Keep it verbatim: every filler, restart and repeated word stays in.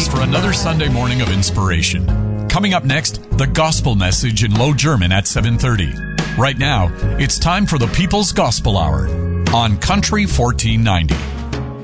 us for another Sunday morning of inspiration. Coming up next, the gospel message in Low German at seven thirty. Right now, it's time for the People's Gospel Hour on Country fourteen ninety.